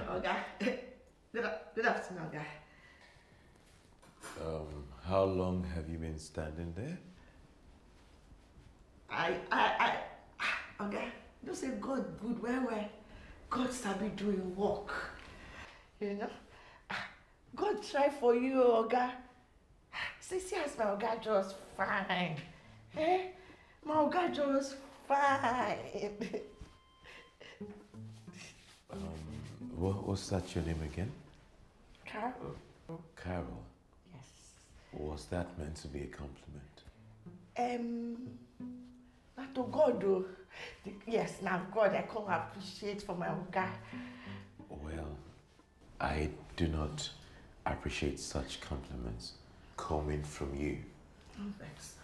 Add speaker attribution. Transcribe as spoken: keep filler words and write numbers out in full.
Speaker 1: Okay. Good, good afternoon, guy.
Speaker 2: Um, how long have you been standing there?
Speaker 1: I, I, I, okay. Don't say God good, where, where? God start be doing work. You know? God try for you, Oga. See, see as my Oga just fine. Eh? My Oga just fine.
Speaker 2: Um, what, what's that your name again?
Speaker 1: Carol.
Speaker 2: Carol.
Speaker 1: Yes.
Speaker 2: Was that meant to be a compliment?
Speaker 1: Um, not to God though. Yes, now God, I can't appreciate for my Oga.
Speaker 2: Well, I do not appreciate such compliments coming from you.
Speaker 1: Oh, thanks.